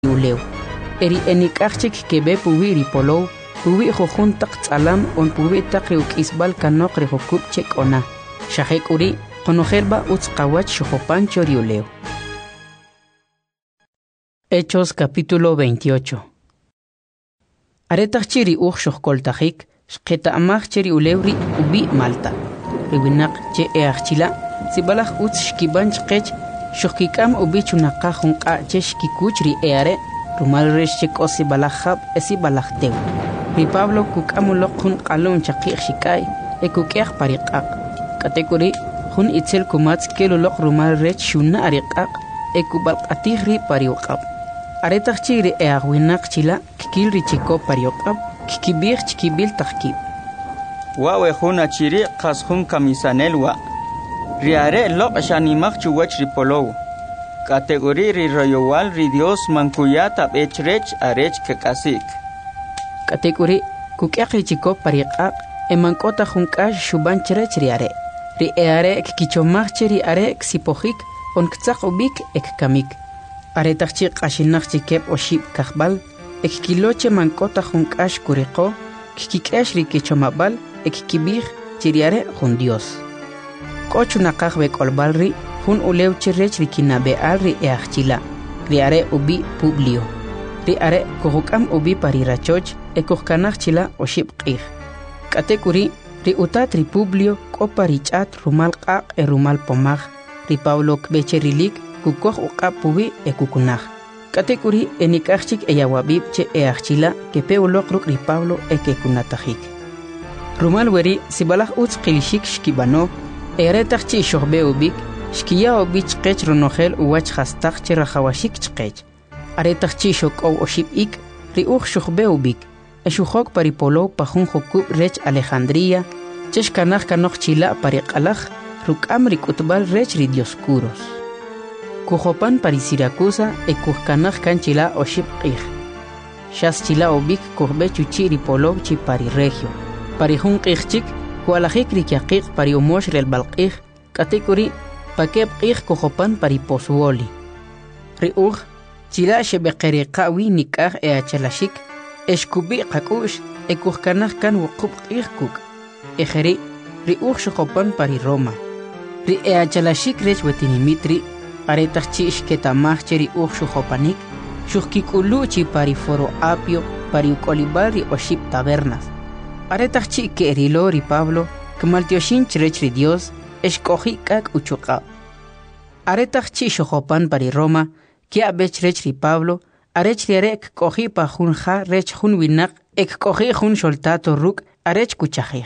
uleu. Eri enikachik kebe puwi ripolo, puwi jojun tak tsalam on puwi tak riukisbal kanok rijokup chek ona. Shahek uri, konojelba utzkawach shojopancho riuleu. Hechos capítulo 28. Aretach chiri shokoltajik, shketa amach chiri uleuri ubi Malta. Riwinak che eachila, sibalach utz shkiban chkech, shokikam ubi chunaka junka che shkikuchri eare, rumal resh chekosi balachab esi balachteu. Ri Pablo kukamulok hun kalon chakik shikai, ekukech pariqak. Katekuri, hun itzel kumatz kelulok rumal resh shuna ariqak, ekubalqatihri pariuqab. Aretach chiri eagwinak chila, kikilri chiko pariuqab, kikibir chikibil tahkib. Wawe huna chiri qas hun kamisanelwa. Riare lok shanimak chuwach ripolow. Kategori ri royowal ri Dios mankuyata echrech arech kekasik. Kategori kukyakri chiko pariqaq emankota junkash shuban cherech riare. Ri eare kikichomach chiri are ksipojik onktzaq ubik ekkamik. Aretach chi qashinach chikep oshib kahbal ekkiloche mankota junkash kuriqo kikikesh ri kichomabal ekkibij chiriare jun Dios. Kochunaqaj bekolbalri jun ulew chirech rikinabe alri eachila. Riare ubi Publio. Riare kohukam ubi parirachoch ekojkanaj chila oshib qij. Katekuri ri utat ri Publio koparichat rumal qaq rumal pomaj. Ri Pablo kbecherilik kukoj uqab pubi ekukunaj. Katekuri enikachik eyawabib che eachila kepeuloq ruk ri Pablo ekekunatajik. Rumal weri sibalaj utz qilishik shkibano eretach chi shohbe ubik shkiya ubich qech ronogel uwach khastach chi rahawashik chqech aretach chi shok o oshib ik ri uj shohbe ubik eshuhok paripolo pajun jokub rech Alejandría cheshkanaj kanoj chila pariqalaj rukam rikutbal rech ri Dioscuros kujopan parisirakusa ekujkanaj kanchila oshib qij shas chila ubik kuhbe chuchi ripolo chi pariregio parijun qijchik kualajik rikiaqiq pariumosh rel balqij katekuri pakeb qij kojopan pariposuoli riuj chila shebeqeriqawi nikaj eachalashik eshkubi qakush ekujkanaj kan wuqub qij kuk ejeri riuj shojopan pari Roma ri eachalashik rech wetinimitri aretaj chi ishketamaj che riuj shojopanik shujkikulu chi pari foro apio pari ukolibal ri oshib tabernas aretach chi que erilo ri Pablo kmaltioshin chrech ri Dios eshkoji kak uchuqa. Aretach chi shojopan pari Roma kia bechrech ri Pablo arech riarek koji pa junja rech jun winak ek koji jun soltato ruk arech kuchajij.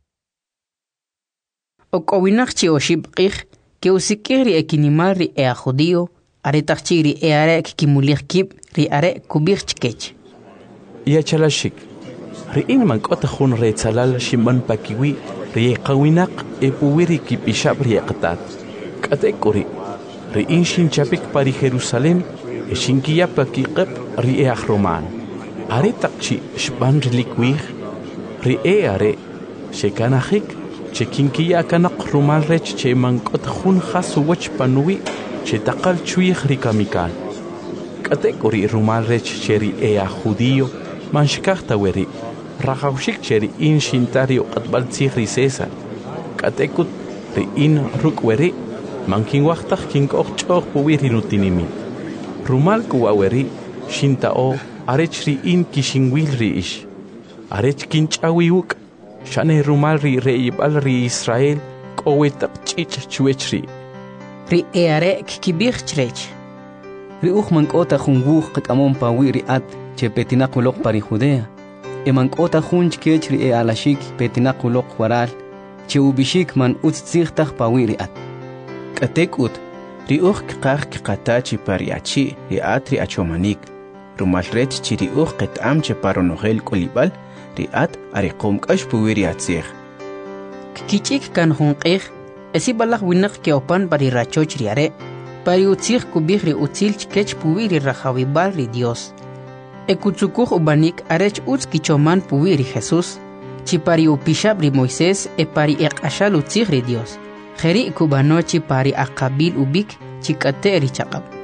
Ok owinak chi oshib qij que usikir ri ekinimal ri ea judío aretach chi ri earek kimulich kib ri are kubich chkech. Yachalashik. Riin mankota jun retzalal shiman pakiwi riqawinak epuwiri kipishab riqtat. Katekuri riin shinchapik pari Jerusalem eshinkiyapa kiqep ri'eaj Roman. Aretaqchi shban relikwij ri'eare shekanajik chekinkiya kanaq rumal rech che mankota jun jasuwach panuwi che taqal chuij rikamikal. Katekuri rumal rech che ri'eaj judío manshkajta weri Rajawshik cheri in shintario qatbal tzigri César. Katekut ri in rukweri mankin waqtaj kinkoj ch'oj puwiri nutinimi. Rumal kuwaweri shintao arech ri in kishinwil ri ish. Arech kinch'awiuk shane rumal ri reibal ri Israel k'owetaq ch'ich chuechri. Ri eare kikibij chrech. Ri uj mank'ota jun wuj qak'amon pawi ri at che petinaq uloq pari Judea. Emankota junch kech ri alashik petinaq uloq waral che ubishik man utzigtaj pawiri at katekut ri uj qaj qatachi pariachi ri atri achomanik rumal rech chi ri uj qetam che paronogel kolibal ri at ariqom qash pawiri atzig kichik kan junqij esi balaj winaq ke opan pari rachoch riare pari utzig kubij ri utzil kech pawiri rajawibal ri Dios Ekutsukuj ubanik arech utz kichoman puwiri Jesús, chi pari upishab ri Moisés e pari eqashal utzig ri Dios. Jeri kubano chi pari akabil ubik chi kate ri chaqab.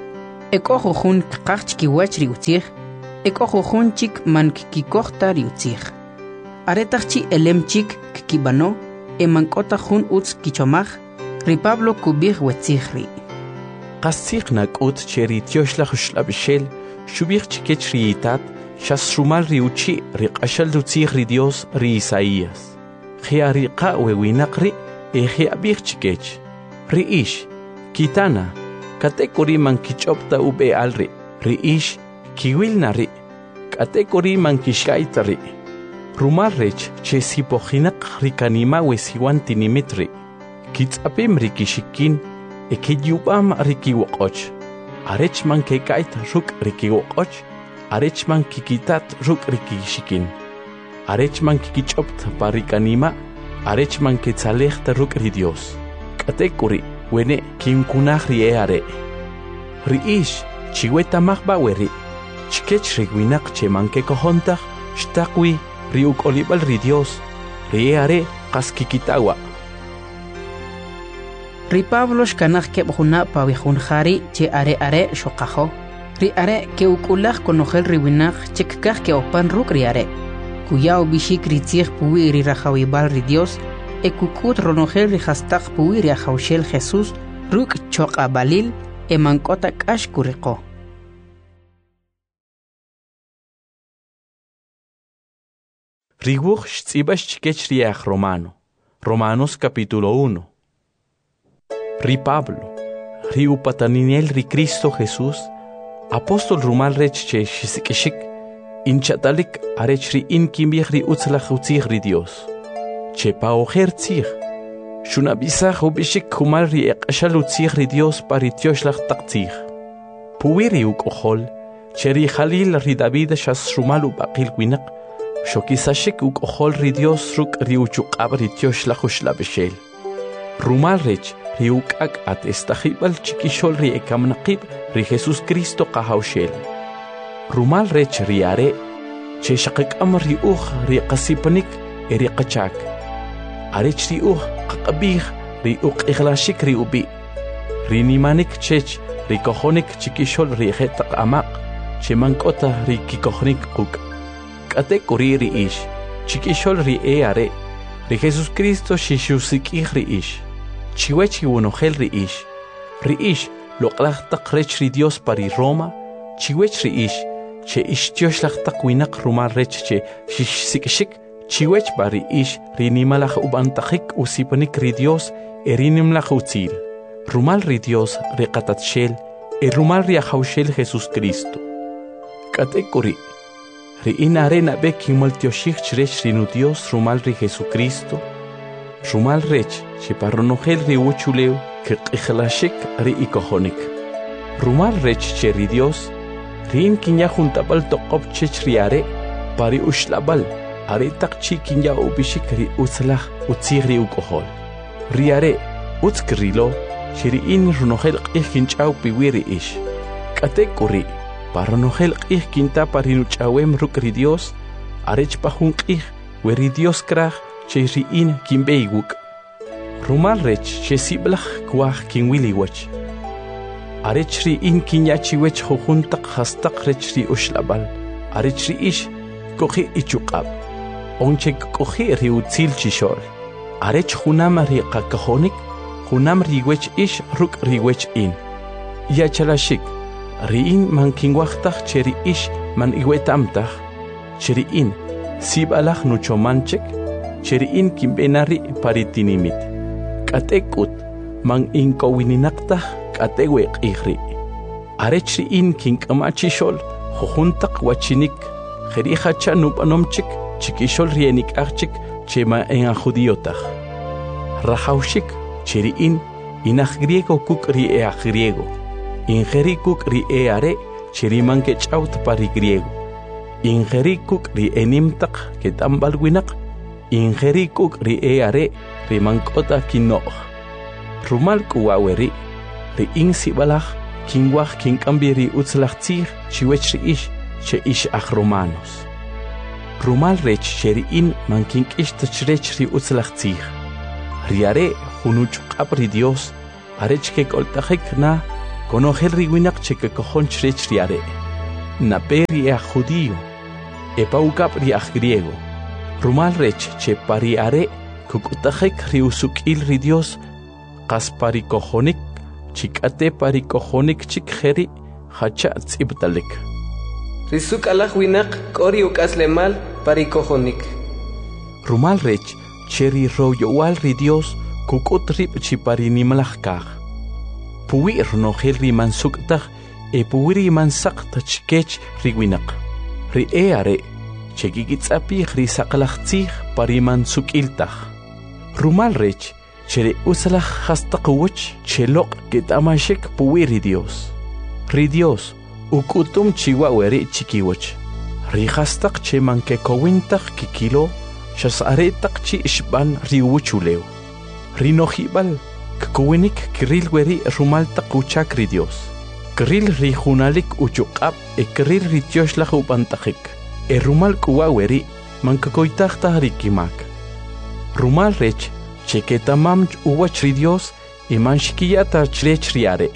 Eko jujun kqach kiwach riutzig, eko jujun chik man kikohta riutzig. Aretachchi elemchik kibano, emankota jun utz kichomaj, ri Pablo kubig wetzigri. Qasig nakut cheri tioshlach shlabishel, shubig chikech riitat, shasrumal riuchi riqashal rutzig ri Dios ri Isaías. Khiariqa wewinaqri ejiabig chikech. Riish, kitana, katekuri man kichopta ube alri, riish, kiwilna ri, katekuri man kishkaita ri. Rumarrech che sipojinak rikanima wesiwan tinimitri. Kitzapim rikishikin, ekiyubam rikiwokoch. Arech man kekait ruk rikiwokoch, arech man kikitat ruk rikishikin. Arech man kikichopt parikanima, arech man ketzalechta ruk ridios. Katekuri, wene kinkunach rieare. Riish, chiweta mahbaweri. Chikech rigwinak che man kekohontach, shtakwi, riuk olibal ridios, rieare kaskikitawa. Ri Pablo shkanach kebjuna pawihunjari che are shokajo. Ri are ke ukulach konojel riwinach chekkach ke opan ruk riare. Kuyao bishik ritzig puwi ri rajawibal ri Dios, ekukut ronojel ri hastak puwi ri ajaushel Jesús, ruk choka balil, emankota kash kuriko. Riwuch shtsibash chikech riach Romano. Romanos capítulo 1. Ri Pablo, ri upataniniel ri Cristo Jesús, apóstol rumal rech che shisikishik, inchatalik arech ri inkimbich ri utzlach utzig ri Dios. Che paojer tzig, shunabisach ubishik humal ri eqashal utzig ri Dios paritioslach taktzig. Puwiri ukohol, che ri Jalil ri David shas rumal ubaqil winak, shokisashik ukohol ri Dios ruk ri uchukab ri tioslach ushlabeshel. Rumal rech riukak at estajibal chikishol ri ekamnaqib ri Jesús Cristo qahawshel. Rumal rech riare, che shaqikam ri ri qasipanik eri qachak. Arech ri qaqabih ri iglashik ri ubi. Ri nimanik chech ri kohonik chikishol ri jetaq amaq, che mankota ri kikohnik quk. Katekuri ri ish, chikishol ri eare, ri Jesús Cristo shishusik ri ish. Chiwechi wonojel riish. Riish loqlachtaq rech ri Dios pari Roma. Chiwech riish. Che ishtioslachtak winak rumal rech che shishsikishik. Chiwech pari ish rinimalach ubantajik usipanik ri Dios erinimlach utzil. Rumal ri Dios riqatatshel rumal riajaushel Jesús Cristo. Katekuri. Riin arena bekimal tioshik chrech rinu Dios rumal ri Jesucristo. Rumal rech, che parronojel ri uchuleu, que qihlashik ri ikohonik. Rumal rech che ri Dios, rin kinya juntabal toqob chech riare, pari ushlabal, are takchi kinya ubishik ri utzlach utzig ri ukohol. Riare, utzkrilo, che ri in runojel qihkinchaw piwiri ish. Katekuri, parronojel qihkinta parinuchawem ruk ri Dios, arech pahun qih, weri Dios krach, che riin kimbeiguk. Rumal rech che siblach kwach kinwiliwach. Arech riin kinyachiwech jujuntak hastak rech ri ushlabal. Arech riish kohi ichukab. Onchek kohi ri utzil chishol. Arech junam ri qakahonik, junam riwech ish ruk riwech in. Yachalashik, riin man kinwachtach che riish man iwetamtach. Che riin sibalach nuchomanchek, cheriin kimbenari paritinimit. Katekut man inkowininaktah kateweq ihri. Arechri in kinkamachishol jujuntak wachinik jerihacha nupanomchik chikishol rienik archik chema en judiotaj. Rajaushik cheriin inaj griego kuk ri griego. Ingeri kuk ri are cheriman kechaut pari griego. Ingeri kuk ri enimtak ketambalwinak. Ingeri kuk ri eare ri mankota kinoj. Rumal kuwaweri ri insibalach kinwach kinkambiri utzlachtzig chiwech ri ish che ish ach Romanos. Rumal rech cheri in man kinkish tachrech ri utzlachtzig. Riare junuchqab ri Dios arech ke koltajik na Conogel riwinak cheque cojon chrech riare. Naper ria judío. Epaukap ria griego. Rumal rech che pariare kukutajek riusukil ri Dios. Kaspari cojonik chikate pari cojonik chikheri hacha tzibtalik. Risuk alaj winak kori ukaslemal pari cojonik. Rumal rech cheri royowal ri Dios kukut rip chipari nimalajkaj. Puwi ronogel riman suktaj puwi riman sakta chikech riwinak. Ri eare chekikitzapi risaqlajtzij pariman sukiltaj. Rumal rech chere usalaj hastaqwuch chelok ketamashek puwi ri Dios. Ri Dios ukutum chiwaweri chikiwach. Ri hastaq cheman kekowintaj kikilo shasaretaq chi ishban riwuchuleo. Ri nojibal Kuwinik kiril weri rumal takuchak ri Dios. Kiril ri junalik uchuqab kiril ri tioshlah upantajik. Rumal kuwa weri mankakoitahta rikimak. Rumal rech cheketamam uwach ri Dios manshkiyata chrech riare.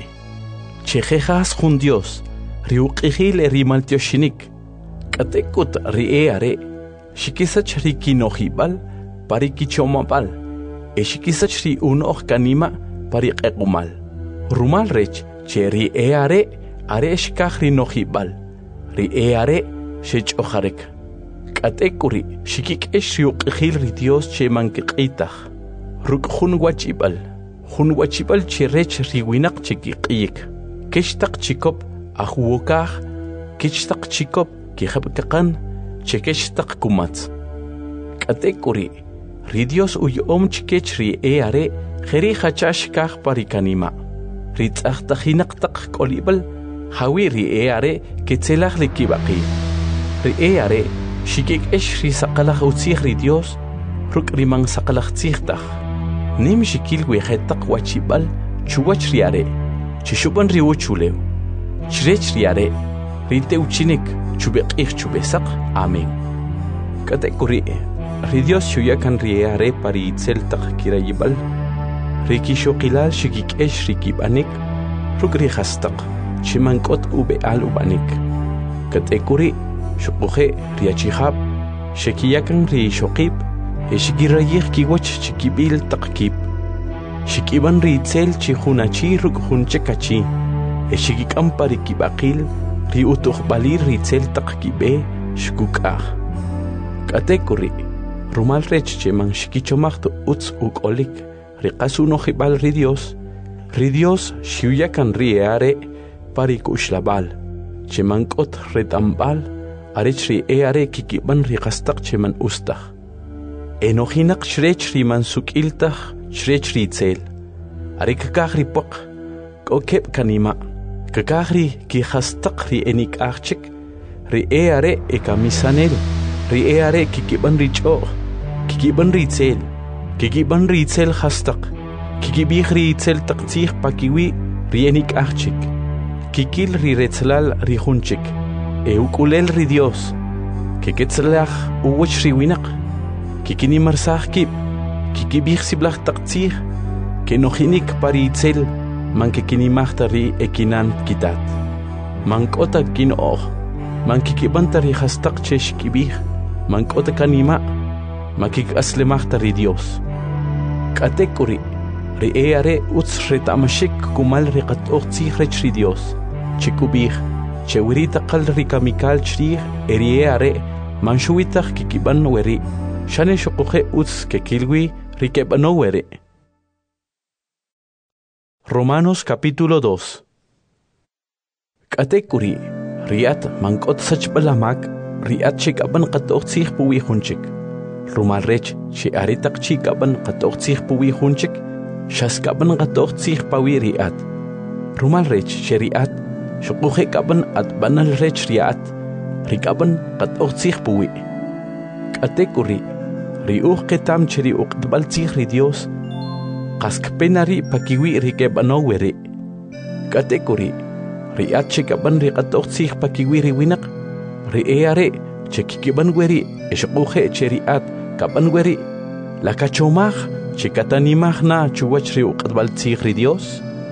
Chejejas jun Dios riuqihil rimal tioshinik. Katekut ri eare shikisach rikinojibal parikichomabal. Eshikisach ri unoh kanima pariqequmal. Rumal rech che ri eare are eshkaj ri nojibal. Ri eare shechojarek. Katekuri shikikesh riuqihil ri Dios che mankiqitaj. Ruk jun wachibal. Jun wachibal che rech ri winak chikiqiyik. Keshtaq chikop ahuokaj. Keshtaq chikop kihabkaqan che keshtaq kumatz. Katekuri ri Dios uyom chikech ri eare kheri hachash kaj parikanima. Ri tzahtajinaqtaq kolibal hawi ri eare ketzelaj likibaqi. Ri eare shikikesh ri saqalaj utzij ri Dios ruk riman saqalaj tzijtaj. Nim shikil wejetaq wachibal chuwach ri are chishuban ri uchuleu. Chrech ri are ri teuchinik chubeqij chubesaq. Amen. Katekuri ri Dios shuyakan ri eare pari itzeltaq kirayibal. Ri kishoqilal shikikesh ri kibanik ruk ri hastaq chimankot ubeal ubanik. Katekuri shuquje ri achihab shikiyakan ri shoqib shikirayij kiwach chikibil taqkib. Shikiban ri itzel chihunachi ruk hunchekachi. Shikikam pari kibaqil ri utuqbalir ri itzel taqkibe shkukaj. Katekuri rumal rech cheman shikichomaqtu utz ukolik riqasu nojibal ri Dios shiuyakan ri eare pari kushlabal cheman kot retambal arech ri eare kikiban riqastaq cheman ustaj. Enojinak shrech ri mansukiltaj shrech ri itzel arik kaj ri poq kokeb kanima kakaj ri kijastaq ri enik achik ri eare ekamisanel ri eare kikiban ri ch'oq kikiban ri itzel hastaq kikibij ri itzel taqtzij pakiwi ri enik achik kikil ri retzlal ri junchik ukulel ri Dios kiketzlaj uwach ri winaq kikinimarsaj kib kikibij siblaj taqtzij kenojinik pari itzel man kikinimajta ri ekinan kitat mank'ota kin'oj man kikibanta ri hastaq che xkibij mank'ota kanima makik'aslemajta ri Dios. Katekuri ri eare utz retamashik kumal ri qat'oj tzij rech ri Dios chikubij chewirita qal ri kamikal chrij eri eare manshuwitaj kikiban weri shane shuquje utz kekilwi ri kebano weri. Romanos capítulo 2. Katekuri riat mankot sachbalamak riat chikaban qat'oj tzij puwi junchik. Rumal rech che aritaq chikaban qat'oj tzij puwi junchik shaskaban qat'oj tzij pawi riat. Rumal rech che riat shuquje kaban atbanal rech riat rikaban qat'oj tzij puwi. Katekuri riuj ketam che riuqtbal tzij ri Dios qaskpenari pakiwi ri kebano weri. Katekuri riat chikaban ri qat'oj tzij pakiwi ri winaq ri eare che kikiban weri eshquje che riat kaban weri la kachomaj che katanimaj na chuwach ri uqtbal tzij ri Dios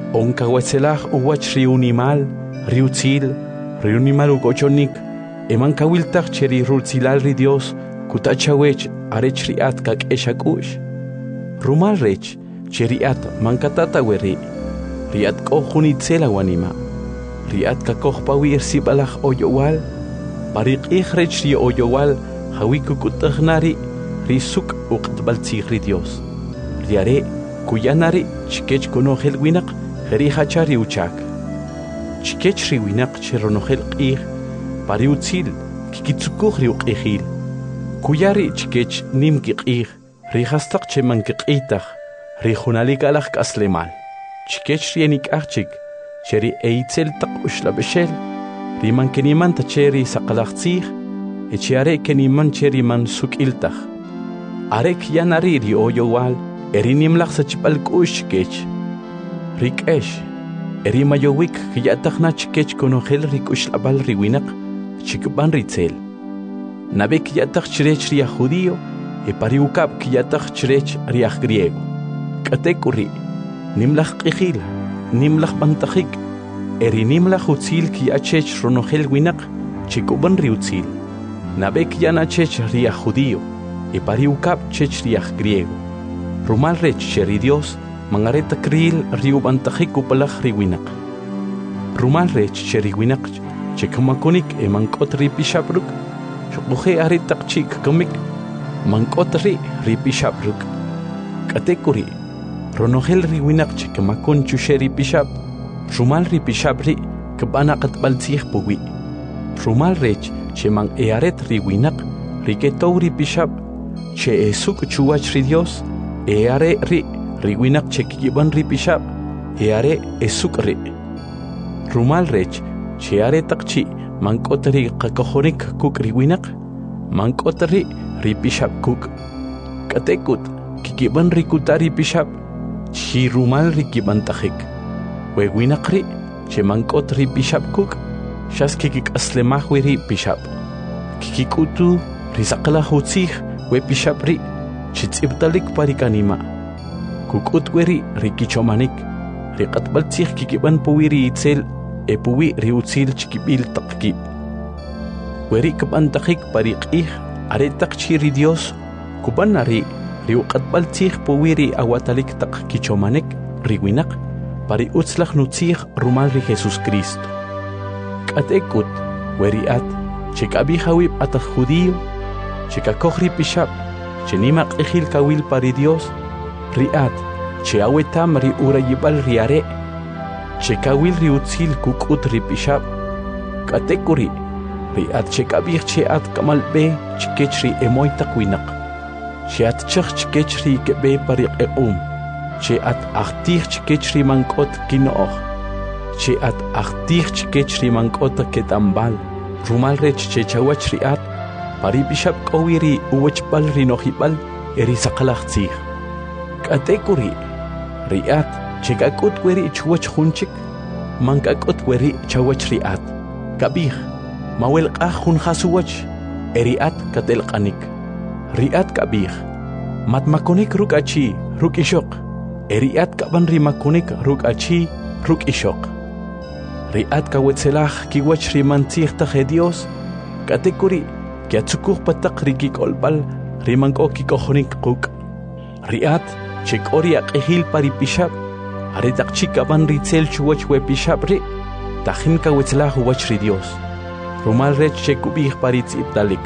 Onkawetzelaj uwach riunimal, riutzil, riunimal ugochonik, eman kawiltaj cheri rulzilal ri Dios, kutachawech arech riat kak eshakush. Rumal rech, cheriat mankatata weri, riat kohunitzela wanima, riat kakohpawir sibalaj oyowal, parik rech ri oyowal, hawikukutajnari, risuk uqtbaltzig ri Dios. Riare, kuyanari, chikech konohel winak, heri hachari uchak. Chikech ri winak cheronohel qih, pariutzil, kikitsukuh ri uqihil. Kuyari chikech nim qih, rihastak cheman qihitach, rihunalik alach kaslemal. Chikech rienik achik, cheri eitzel tak ushlabeshel, riman keniman tacheri saqalachtzig, echiare keniman cheri man sukiltach. Arek yanari ri oyowal, erinimlach sachipalkush chikech. Rikesh, erimayowik kiyatachna chikech konohel rikushlabal riwinak, chikban ritzel. Nabek yatach chirech ria judío, pariukab kiyatach chirech ria griego. Katekuri, nimlach qihil, nimlach bantajik, erinimlach utzil kiyachech ronohel winak, chikuban riutzil. Nabek yanachech ria judío, pariukab chech ria griego. Rumal rech cheri Dios, mangareta kril riu bantajik upalach riwinak. Rumal rech cheri winak, chekamakonik mankot ripishabruk, Chokuhe aritak chik kamik, mankotri ripishabruk. Katekuri, ronohel riwinak chikamakon chusheri pishab, rumal ripishabri, kabanakat baltzih puwi. Rumal rech chemang earet riwinak, riketou ripishab, che esuk chuach ri Dios, eare riwinak chekiban ripishab, eare esuk ri. Rumal rech che aretak chi, mankotri kakohonik kuk riwinak, mankotri ripishab kuk. Katekut, kikiban rikutari pishab, chi rumal rikiban tajik. Wewinakri, che mankotri pishab kuk, shas kikik aslemahwi ri pishab. Kikikutu, risakala hutzih, we pishabri, chitzibtalik parikanima. Kukutweri rikichomanik, rikatbaltzih kikiban puwiri itzel, epuwi riutzil chikibil takki. Weri kabantakik pariqih, aretak chiri Dios, kubanari, riuqatbaltzih puwiri awatalik tak kichomanek, riwinak, pari utzlach nutzih rumal ri Jesus Cristo. Katekut, weri at, chekabihawib atak judío, chekakohri pishab, chenimak ejil kawil pari Dios, riat, cheawetam ri urayibal riare, chekawil riutzil kukut ripishab. Katekuri, riat chekabih cheat kamalbe chikech ri emoy takwinak. Cheat chach chikech ri kebe pariq cheat achtih chikech ri mankot kinooh. Cheat achtih chikech ri mankot ketambal. Rumal rech chechawach riat, paripishab kawiri uwachbal rinohibal eri sakalachtzih. Katekuri, riat, chekakut weri chuwach hunchik, mankakut weri chawach riat. Kabih, mawelqah hun hasuwach, eriat katelqanik. Riat kabih, matmakonik ruk achi, ruk ishok. Eriat kaban rimakonik ruk achi, ruk ishok. Riat kawetzelach kiwach rimantzih taje Dios, katekuri, kiatsukuh patak rikik olbal, rimanko kikohonik kuk. Riat, chek oriak ehil paripishab, aretak chikaban ritzel chuwach wepishab ri, tajin kawetzelach wach ri Dios. Rumal rech chekubih paritz iptalik.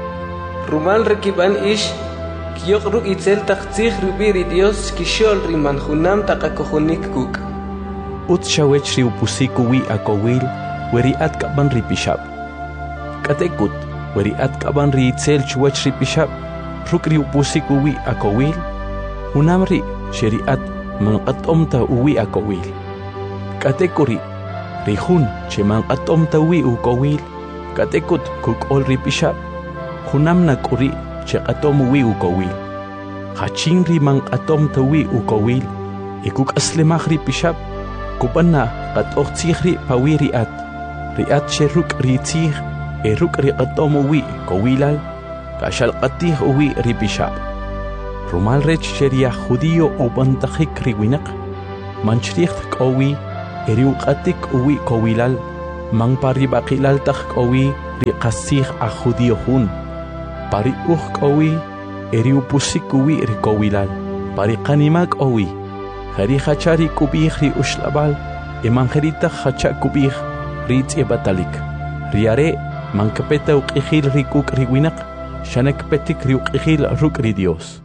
Rumal rekiban ish, kiyok ruk itzel taktzih rubiri Dios kishol riman hunam takakohonik kuk. Ut shawech ri upusiku wi akowil, weri at kaban ripishab. Katekut, weri at kaban ri itzel chuwach ripishab, ruk ri upusiku wi akowil, unamri sheriat manqatomta uwi akowil. Katekuri, rihun che manqatomta uwi ukowil, katekut kukol ripishab, hunam nakuri che qatom uwi ukowil. Hachin ri manqatomta uwi ukowil, ikuk aslemach ripishab, kubanna qatoqtzih ri pawiri at, riat che ruk ritzih, ruk ri qatom uwi kowilal, kashal qatih uwi ripishab. Rumal rech sheria judío ubantajik riwinak, manchricht kowi eriuqatik uwi kowilal man paribaqilal tak kowi riqasih a judío hun pari kowi eriupusik uwi rikowilal pari qanimak owi khari khachari kubih ri ushlabal emangerita khacha kubih ri tsebatalik riare mankapeta uqihil rikuk riwinaq shanakpetik riuqihil ruk ri Dios.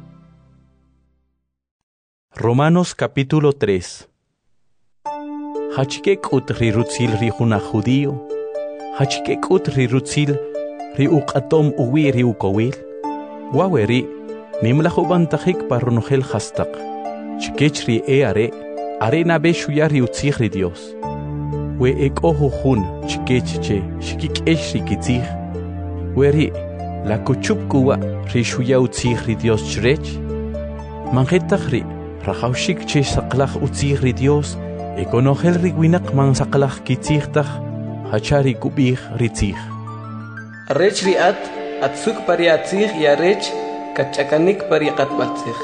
Romanos capítulo 3. Hachike kut ri rutzil ri juna judío, hachike kut ri rutzil ri uqatom uwi ri ukowil, waweri nimlajubantajik parronojel hastak, chikech ri are nabe shuya ri utzih ri Dios. We ekoho hun chikech che shikikesh ri kitzih, weri la kuchup kuwa ri shuya utzih ri Dios chrech, manjetaj ri rajaushik che saqlaj utzih ri Dios, ekonojel ri winak man saqlaj kitzihtaj, hachari kubih ri tzih. Arrech riat atsuk pariatzih y arrech kachakanik pariqatbatzih.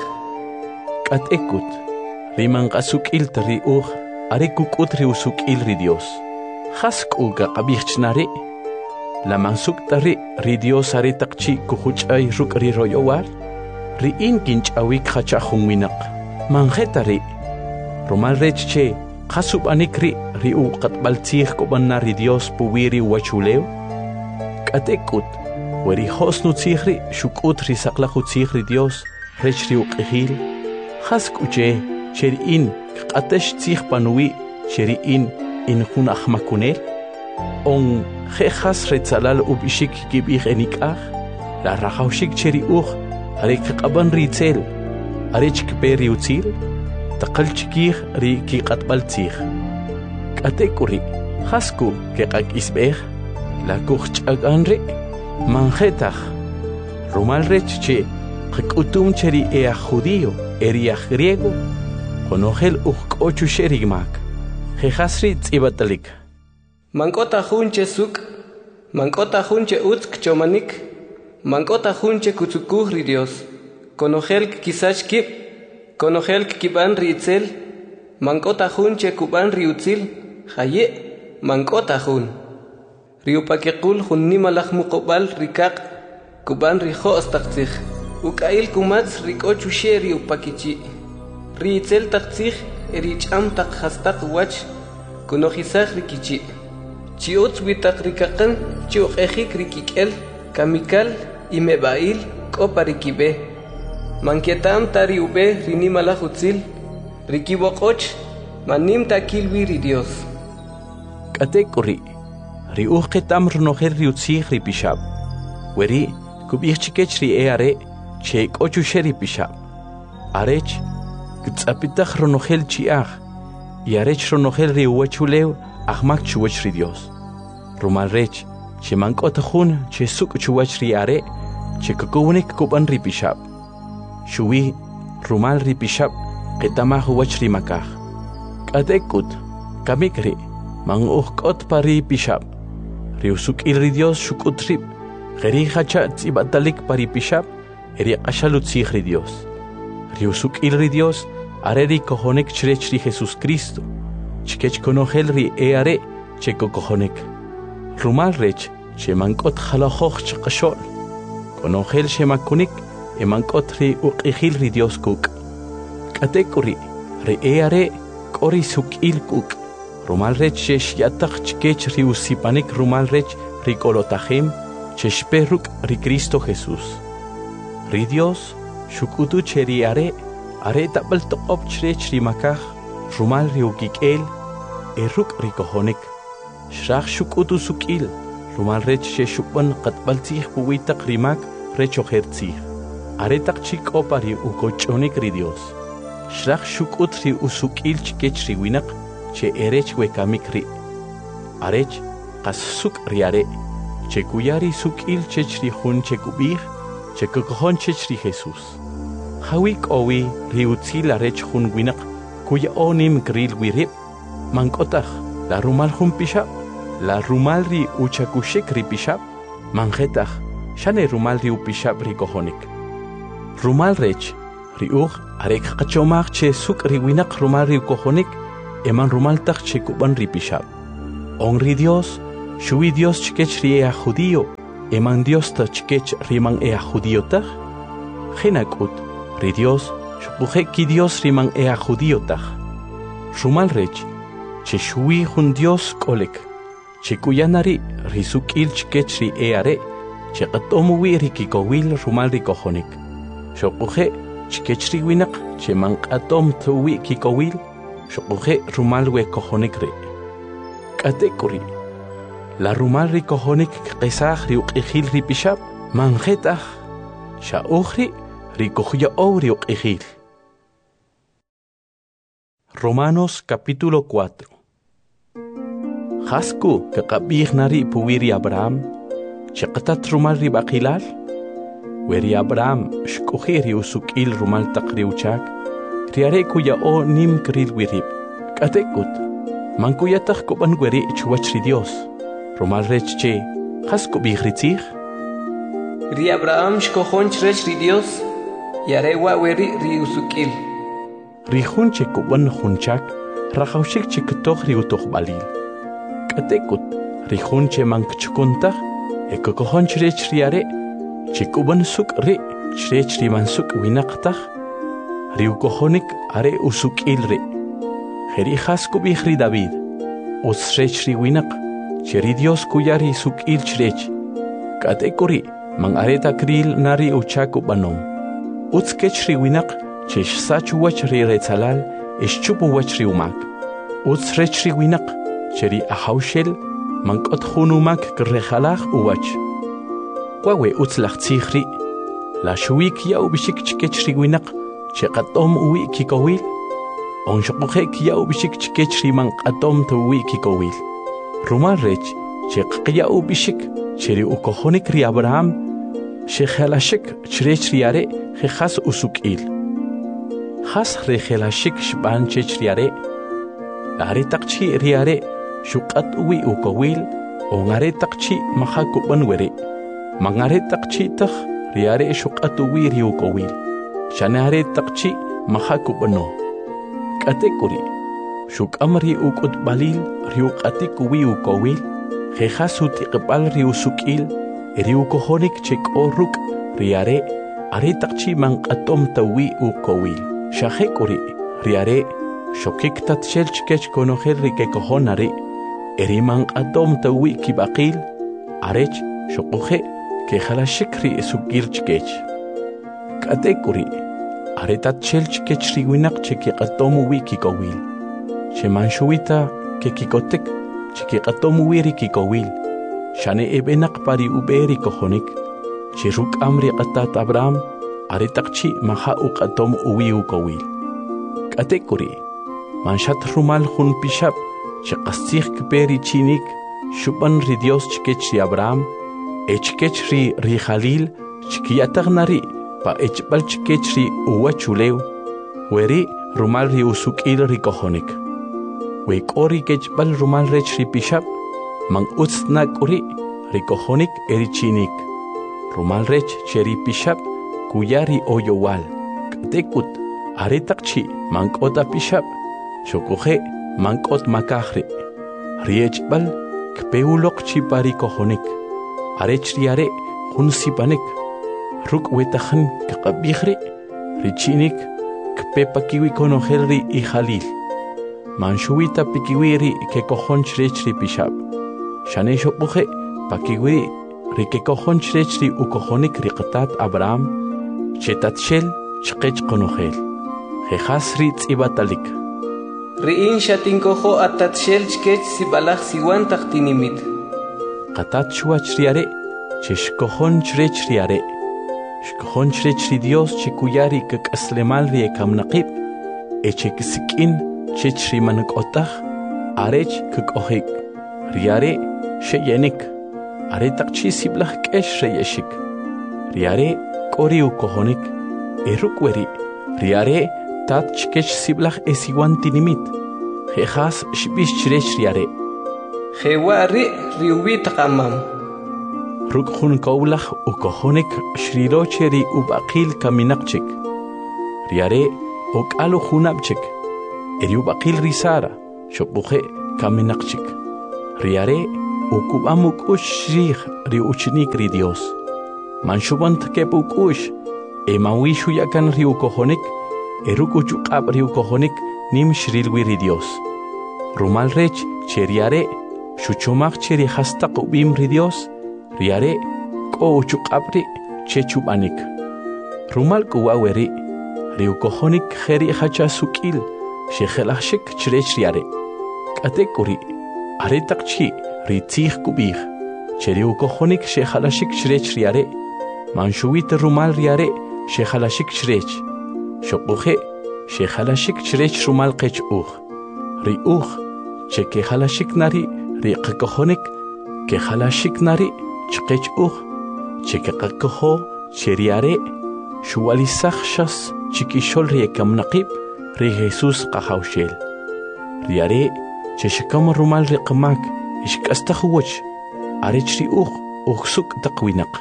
Kat ekut, riman qasukil tri are kukut ri usukil ri Dios. Hask uga qabichnare, la mansuk tari ri Dios are takchi kuhuchay ruk ri royowar, ri in kinchawik hachahun winak. Manjetari, romal rech che, qasub anikri ri uqatbaltzih kobanna ri Dios puwiri wachuleo. Kat ekut, weri hosnu tzihri shukut ri saqlaju tzihri Dios rech ri uqihil. Hask uche, cheri in qatesh tzih panui cheri in jun ahmakunel. On jejas retzalal ubishik gibih enikah. La rajaushik cheri arek qaban ritzel. Arech kperi utzil, taqal chikih ri ki qatbal tzih. Katekuri, hasku ke qak isbeh, la kuch'aganri, manjetaj. Rumal rech che, qikutum cheri ea judío, eria griego, konojel uqochu sherigmak. Jejasri tzibatalik. Mankota junche suk, mankota junche utsk chomanik, mankota junche kutsukuh ri Dios. Konojel kisach kip, konojel kiban ritzel, mankota jun che kuban riutzil, haye, mankota jun. Riupakekul jun nimalach mukobal rikak, kuban rijo astakzich, ukail kumatz rikochu she riupakichi. Ritzel takzich, ericham tak hastak wach, konojisach rikichi. Chiotz witak rikakan, chiok ejik rikikel, kamikal, imebail, koparikibe. Mankietam tari ube rinimala hutzil, rikibokoch, manim takil wiri Dios. Katekuri, riuqetam runojer riutzih ripishab. Weri, kubichikech ri eare, che kochu sheri pishab. Arech, gtzapitach runojel chiach, y arech runojel riuachuleu, ahmak chuach ri Dios. Rumal rech, che mankotahun, che suk chuach ri are, che kukunik kuban ripishab. Shuwi, rumal ripishab, ketamah wach rimakah. Katekut, kamikri, manguhkot pari pishab. Riusuk ilri Dios shukut rip, geri hacha tzibatalik pari pishab, eri ashalut tzihri Dios. Riusuk ilri Dios, areri kohonek chrechri Jesus Cristo, chikech konojel ri eare, cheko kohonek. Rumal rech, che mankot halahoch chakashol, konojel shemakunik, emankot ri uqihil ri Dios kuk. Katekuri, ri eare, kori sukil kuk. Rumal rech shesh yatak chikech ri usipanik rumal rech ri kolotahem, cheshperuk ri Cristo Jesús. Ri Dios, shukutu cheri are tabal toqop chrech ri makah, rumal ri ukikel, eruk ri kohonek. Shrach shukutu sukil, rumal rech sheshukban qatbaltzih puwitak rimak rech ojertzih. Aretak chik opari ukochonik ri Dios. Shrach shukut ri usukil chikech ri winak, che erech wekamik ri. Arech, qas suk ri are, che kuyari sukil chech ri hun che kubih, che kukohon chech ri Jesus. Hawik owi ri utzil arech hun winak, kuya onim gril wirip, mankotach, la rumal hun pishab, la rumal ri uchakushik ri pishab, manjetach, shane rumal ri upishab ri kohonik. Rumal rech, riuj arek qachomaq che suk riwinaq rumal ri kojonik eman rumal taq che kuban ripishab on ri Dios shui Dios chkech ri a judío eman Dios ta chkech riman a judío taq genakut ri Dios shukuje ki Dios riman a judío taq rumal rech che shui jun Dios kolek che kuyanari risukil chkech ri eare che qatomuwi rikikowil rumal ri kojonik shukuje chkech ri winaq che man qatom tuwi kikowil shukuje rumal we kojonik ri katekuri la rumal ri kojonik qesaj ri uqijil ri pishab manjetaj shaukhri ri kohya ri uqijil. Romanos capítulo 4. Hasku que qabih nari puwiri Abraham chaqatat rumal ri baqilal weri Abraham shkuhiri usukil rumal taqri uchak riare kuya o nim kril wirib katekut mankuyataq kuban weri chuwach ri Dios rumal rech che hasku bih ritzig ri Abraham shkohonch rech ri Dios yare wa weri ri usukil ri hunche kuban hunchak rajawshik chiktoq ri utoq balil katekut ri hunche mankchukuntaq ekokohonch rech riare chikuban suk ri chrech ri mansuk winaqtaq ri ukohonik are usukil ri jeri hasku bih ri David usrech ri winaq cheri Dios kuyari sukil chrech katekuri man areta kril nari uchaku banom utskech ri winaq chesh sachu wach ri retsalal ishchupu wach ri umak utsrech ri winaq cheri ahawshel mankot khunumak krejalaj uwach wawe utslach tsikhri la shuik ya ubishik chkech ri winaq cheqatom uwi kikowil onshqoje ya ubishik chkech ri man qatom tuwi kikowil rumal rech cheqya ubishik cheri ukohonik ri Abraham shekhalashik chrech riare khas usukil khas rekhalashik shban chech riare are taqchi riare shuqat uwi ukowil ongare taqchi mahakuban were mangare taqchi taq riare shuqat uwi ri ukowil shanare taqchi mahakubano katekuri shukamri ukut balil ri uqatik uwi ukowil khasut iqbal ri usukil ri ukohonik chek oruk riare are taqchi man qatom tawi ukowil shahekuri riare shokik tatshel chkech konohel ri ke kohonari eri man qatom tawi kibaqil arech shoqoje ke khalashik ri sukil chkech katekuri are tatshel chkech ri winaq cheki qatom wi kikowil sheman shuita ke kikotek chiki qatom wiri kikowil shane ebenak pari uberi kohonik chiruk amri qatat Abraham are taqchi maha uqatom uwi ukowil katekuri manshat rumal khun pishab chiqastikh kperi chinik shuban ri Dios chkech ri Abraham echkech ri Khalil chkiyatagnari pa echbal chkech ri uwachulew weri rumal ri usukil ri kohonik we kori kechbal rumal rech ri pishab man utsnak uri ri kohonik eri chinik rumal rech cheri pishab kuyari oyowal katekut are taqchi mankota pishab shokuje mankot makahri riechbal kpeuloq chipari kohonik arech riare hunsipanik ruk wetajn kaqabihri richinik kpepakiwi konohelri i Khalil manshuita pikiwiri ke kohon chrechri pishab shane shokuje pakiwiri ri ke kohon chrechri ukohonik riqtat Abraham chetatshel chqech konohel khasri tsibatalik riin shatinkojo atatshel chkech sibalaj siwan taqtinimit qatat chuach riare cheshkohon chrechriare shkohon chrechri Dios chikuyari kakaslemal ri kamnaqib echekisikin chechri manqotah arech kakohik riare sheyenik are taqchi siblaj kesh reyeshik riare kori ukohonik erukweri riare tat chkech siblaj esiwantinimit khas shbish chrech riare khewari riubi taqamam ruk khun kawlaj ukohonik shrirocheri ubaqil kaminaqchik riare okalo hunabchik eriubaqil risara shopuje kaminaqchik riare ukubamuk ushrih ri uchnik ri Dios manshubant kepuk ush emawishu yakan ri ukohonik erukuchu qab ri ukohonik nim shrilwi ri Dios rumal rech cheriare shuchomaq cheri hastaq ubim ri Dios riare ko uchu qabri chechubanik rumal kuwaweri ri ukohonik kheri hacha sukil shekhelashik chrech riare katekuri aretaqchi ri tsikh kubih cheri ukohonik shekhalashik chrech riare manshuwit rumal riare shekhalashik chrech shoquje shekhalashik chrech rumal qech ri cheke halashik nari ri qakohonik ke halashik nari chqech cheke qakoho cheriare shuwalisakhshas chikishol ri kamnaqib ri Jesus qahawshel riare cheshkam rumal ri qamak ishkastakhwach arechri ukhsuk taqwinaq.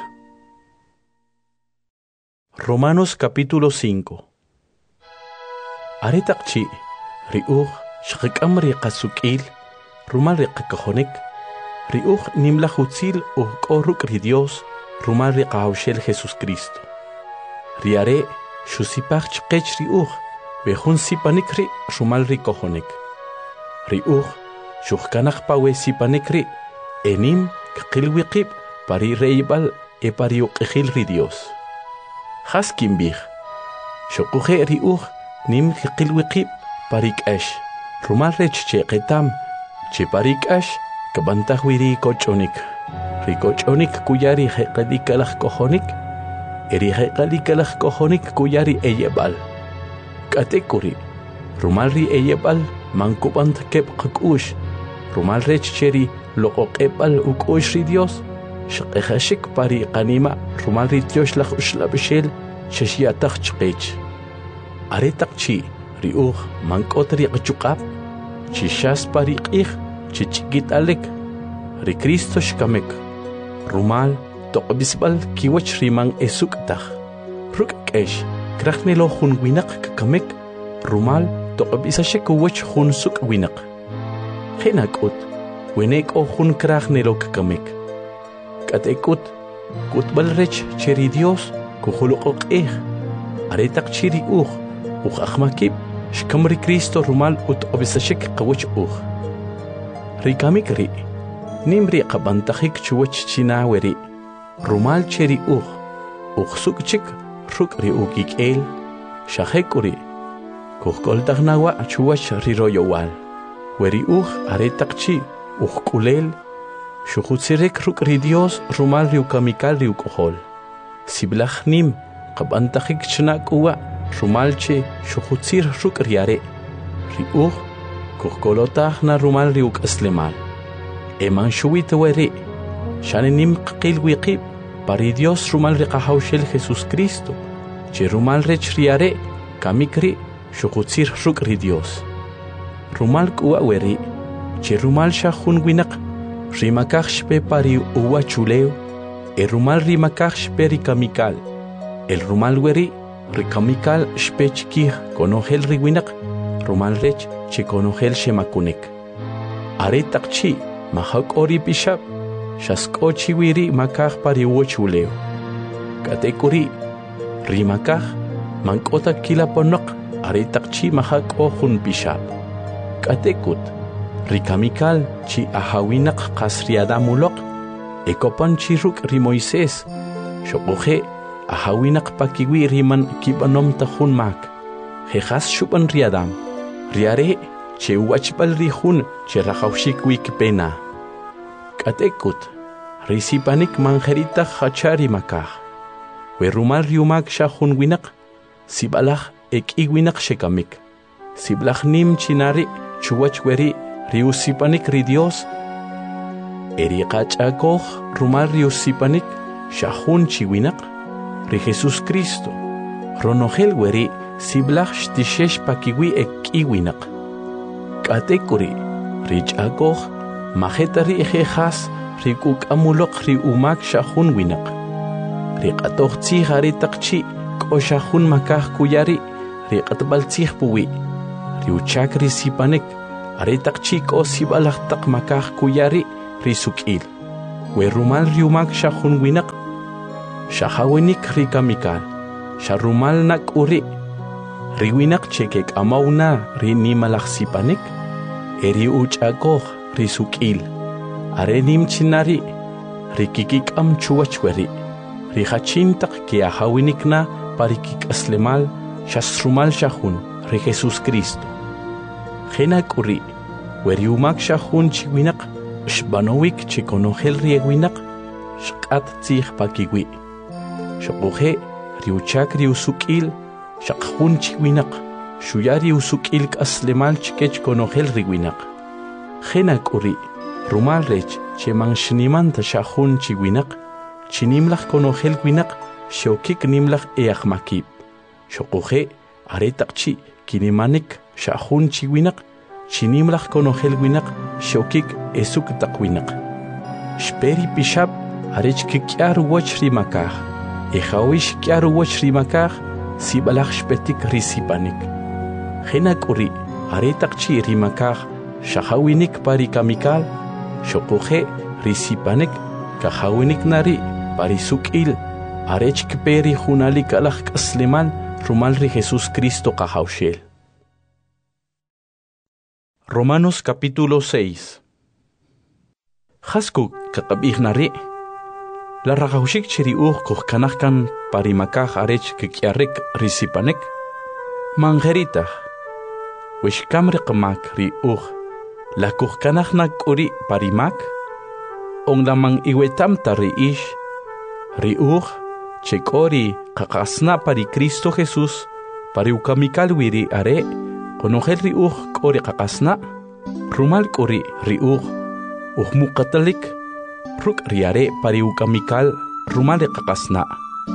Romanos capítulo 5. Aretaqchi ri shqikam ri qasukil rumal ri qakahonik ri nimla hutzil qoruk ri Dios rumal ri qahawshel Jesus Cristo riare shusipach chqech ri behun sipanik ri rumal ri kohonik ri shuhkanaq pawe sipanik ri enim qilwiqib pari reibal pari uqihil ri Dios haskim bih shuquje ri nim qilwiqib parik ash rumal rech cheqetam cheparik ash kabantahwiri kochonik kuyari heqalikalaj kohonik eri heqalikalaj kohonik kuyari eyebal katekuri rumal ri eyebal mankubant kep qakush rumal rech cheri loqoqebal ukush ri Dios shqehashik pari qanima rumal ri Dios laj ushlabshel shashiataq chqech aretaqchi ri mankotri qachuqab chishas pari qih chichigit alek ri Cristo shkamek rumal toqbisbal kiwach riman esuktaj ruk'kesh krajnelo jun winaq kamek rumal toqbisashek wach jun suk winaq khinakut wenek o jun krajnelo kamek katekut kutbal rech cheri Dios kuhuluqoqih aretaq chiri akhmakib shkamri Cristo rumal utobisashek qawach rikamikri nimri qabantajik chuwach chinaweri rumal cheri sukchik rukri ukikel shahekuri kuhkoltagnawa chuwach riroyowal weri aretaqchi kulel shuhutsirek rukri Dios rumal riukamikal riukohol siblachnim qabantajik chnakuwa rumalche shuhutsir rukriare ri kuhkolotaj na rumal riuk aslemal eman shuwit weri shanenim qilwiqib pari Dios rumal riqahawshel Jesus Cristo che rumal rech riare kamikri shuhutsir rukri Dios rumal kuwa weri che rumal shahun winaq rimakaj shpe pari uwa chuleo rumal rimakaj shpe rikamikal el rumal weri rikamikal shpe chikih konojel riwinaq rumal rech chikonojel shemakunek aretaqchi mahakori pishab shaskochi wiri makaj pari uochuleo katekuri rimakaj mankota kilaponok aretaqchi mahako jun pishab katekut rikamikal chi ahawinaq qasriadamulok ekopan chiruk ri Moisés shoquje ahawinaq pakiwi riman kibanom tajun mak jejas shuban riadam riare che wachbal rihun che rajawshik wikpena katekut risipanik manjerita hachari makaj we rumal riumak shahun winaq sibalaj ekiwinak shekamik siblaj nim chinari chuwach weri riusipanik ri Dios eri qachakoj rumal riusipanik shahun chiwinak ri Jesus Cristo ronojel weri siblaj shtishesh pakiwi ekiwinak katekuri richakoj majetari jejas rikuk amulok ri umak shahun winak riqatoj tzihari taqchi k'oshahun makaj kuyari riqatbaltzih puwi riuchak risipanek aretak chiko sibalahtak makah kuyari risukil we rumal riumak shahun winak shahawinik rikamikal sharumal nak uri riwinak chekek amauna rinimalak sipanek eri uchakoh risukil arenim chinari rikikik am chuwachweri rihachintak kia hawinikna parikik aslemal shasrumal shahun ri Jesus Cristo Henak uri weriumak shahun chiwinak shbanowik chikonohel riewinak shkat tzih pakiwi shokohe riuchak riusukil shakhun chiwinak shuyari usukil aslemal chikech konohel riwinak Henak uri rumal rech chemang shnimanta shahun chiwinak chinimlach konohel winak shokik nimlach eachmakib shokohe aretakchi kinimanik shahun chiwinak chinimlach konohel winak shokik esuk takwinak shperi pishab arech kikyar woch rimakah ehawish kyar woch rimakah sibalach shpetik risipanik Henak uri aretakchi rimakah shahawinik parikamikal shokohe risipanik kahawinik nari parisukil arech kperi hunalik alach kaslemal rumal ri Jesus Cristo kahaushel. Romanos capítulo 6. Hasku kakabih nari la ragaushik chiri kanahkan parimakah arech kikyarek risipanek mangeritah wishkamri qamak ri la kanahnak uri parimak on lamang iwetamta ri ish ri chekori kakasna pari Cristo Jesus pari ukamikal wiri are konohel ri kori kakasna rumal kori ri mukatalik ruk riare pari ukamikal rumal kakasna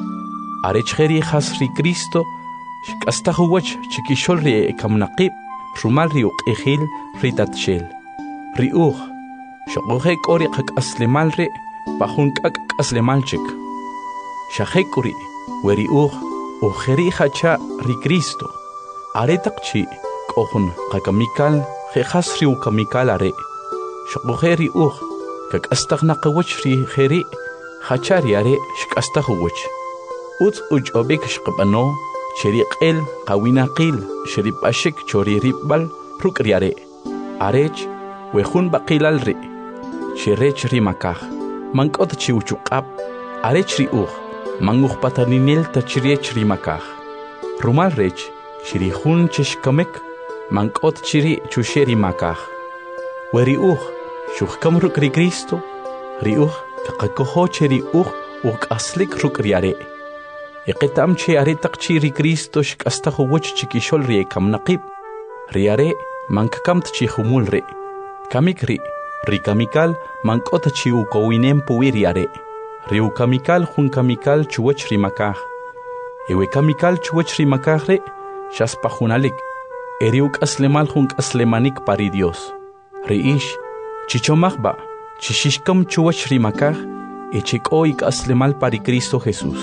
are cheri has ri Cristo shkastahuwach chikishol ri kamnaqib rumal ri ehil ritatshel ri shokohe kori kakaslemal ri pahun kakaslemalchik shahekuri weri ujeri hacha ri Cristo aretakchi kohun kakamikal jehas ri ukamikal are shokoheri kakastaghnaqawach ri jeri hacha ri are shkastahuwach uts obek shqabano cheri qel qawinaqil sheri pashik chori ribal prukri are arech wehun baqilal ri cherech ri makah mankot chi uchuqab arech ri manguh pataninel tachiriech rimakah rumal rech shirihun cheshkamek mankot chiri chusheri makah weri shuhkam ruk ri Cristo ri kakakoho cheri aslik ruk riare eqitam che are takchi ri Cristo shkastahu woch chikishol ri kamnaqib riare mankakamt chi humul re kamik ri kamikal mankot chi ukowinem puiriare Riu kamikal hun kamikal chuwach rimakah. Ewe kamikal chuwach rimakah re shaspahunalik. Eriuk aslemal hun aslemanik pari Dios. Reish chichomachba chishishkam chuwach rimakah echikoik aslemal pari Cristo Jesus.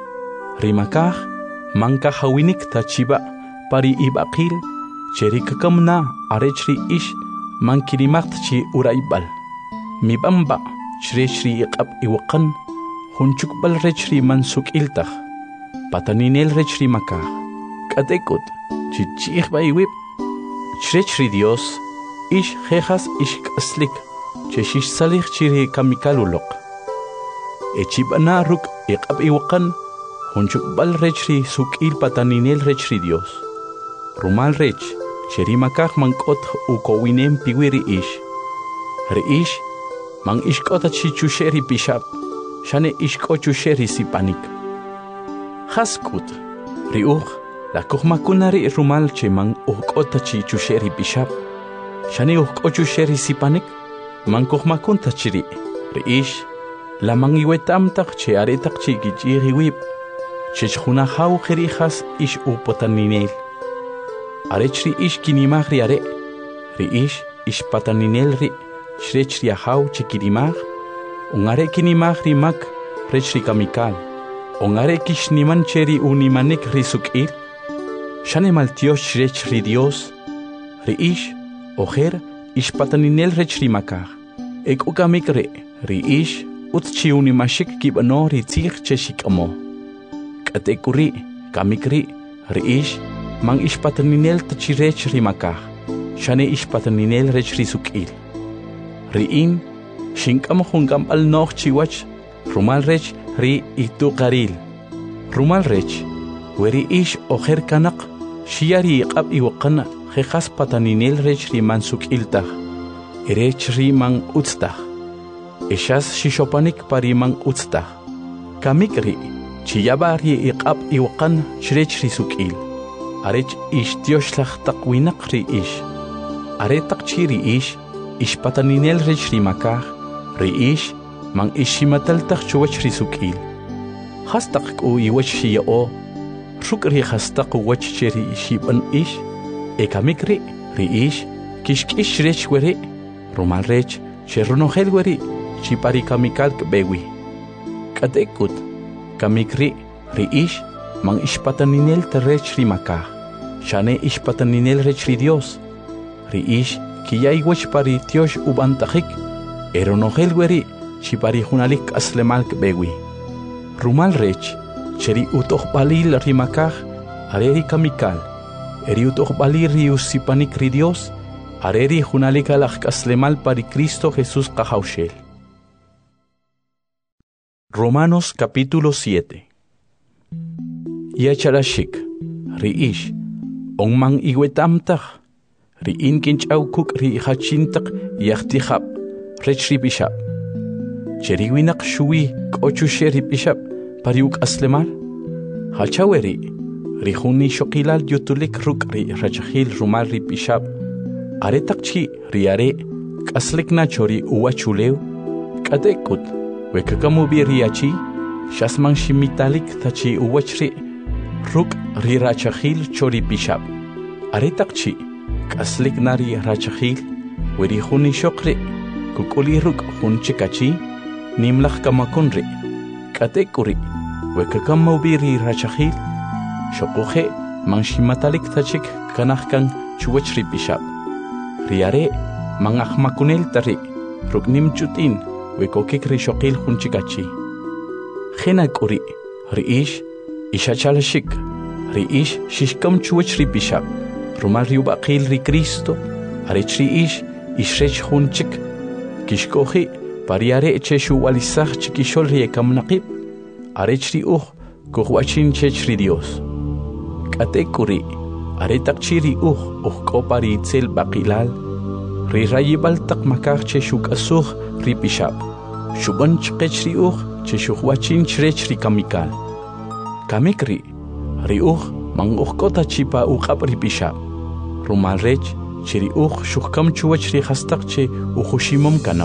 Rimakah manka hawinik tachiba pari ibaqil cherikakamna arechri ish mankirimacht chi uraibal. Mibamba chri iqab iwaqan hunchuk bal rechri mansuk iltah pataninel rechri makah katekut chichih baiwip chri Dios ish jejas ish kaslik cheshish salih chiri kamikalulok echibana ruk iqab iwaqan hunchuk bal rechri sukil pataninel rechri Dios rumal rech cheri makah mankot ukowinem piwiri ish reish mang ishkota chichusheri pishab shane ishkochusheri sipanik haskut la kohmakunari rumal che mang ukota chichusheri pishab shane ukkochusheri sipanik mang kohmakunta chiri reish la mang iwetamtak che aretak chigichiri wip chechuna hau kherijas ish upotaninel arechri ish kinimagri are reish ish pataninel ri Shrech riahau chikirimag, ungare kinimag rimak, rech rikamikal, ungare kishniman cheri unimanik risukil, Shane maltiosh rech ri Dios, ri ish, ojer, ish pataninel rech ri makar. Ek ukamik ri ish, utchi unimashik kibano ri tzich cheshik amo. Katekuri, kamikri, ri ish, mang ish pataninel tachi rech ri makar. Shane ish pataninel rech ri sukil. Ri in, shinkam hungam al noch chiwach, rumal rech ri itu karil. Rumal rech, weri ish ojer kanak, shiari iqab iwaqana, jejas pataninel rech ri man sukiltah. Erech ri man utstah. Eshas shishopanik pari man utstah. Kamikri, chiyabari iqab iwaqan shrech ri sukil. Arech ish tioshlach taqwinak ri ish. Are taqchiri ish, ish pataninel rech ri makah, ri ish, man ishimatal taq chuwach ri sukil. Hastaq ku iwach shiya o, rukri hastaq wach cheri shiban ish, ekamikri, ri ish, kishkish rech weri, rumal rech, cherunohel weri, chipari kamikal kbewi. Kadekut, kamikri, ri ish, man ishpataninel terrech ri makah, shane ishpataninel rech ri Dios, ri ish, kiyay wach pari tiosh ubantahik, eronohel weri, chipari hunalik aslemal kbewi. Rumal rech, cheri utoh balil ri makah, areri kamikal, eri utoh balir ri usipanik ri Dios, areri hunalik alak aslemal pari Cristo Jesús kahaushel. Romanos capítulo 7. Yacharashik, ri ish, ongmang iwetamtach, ri inkinch aukuk ri hachintak yachtihab, rech ri bishab. Cheri winak shui kochushe ri bishab, pariuk aslemal. Halchaweri, ri huni shokilal yutulik ruk ri rachahil rumal ri bishab. Aretakchi ri are, kaslik nachori uwachuleu, kadekut, wekakamu biriachi, shasman shimitalik tachi uwachri, ruk ri rachahil chori bishab. Aretakchi, kaslik nari rachahil, weri huni shokri, kukuli ruk hunchikachi, nimlach kamakunri, katekuri, wekakam biri rachahil, shokuhe, manshimatalik tachik kanahkan chuwachri bishab. Riare, mangahmakunel tari, ruknim chutin, wekokik rishokil hunchikachi. Henakuri, riish, ishachalashik, riish, shishkam chuwachri bishab, rumal riubakil ri Cristo, arechri ish, ishrech hunchik, kishkohi, pariare cheshu walisach chikishol riekam naqib, arechri kuhwachin chechri Dios. Katekuri, aretakchiri kopari itzel bakilal, ri rayibal tak makar cheshuk asuh ri bishab, shuban chkechri cheshuhwachin chrechri kamikal. Kamikri, ri mang kota chipa ukap ri bishab, rumal rech, chiri shuhkam chuwach ri hastak che uhushimam kanak.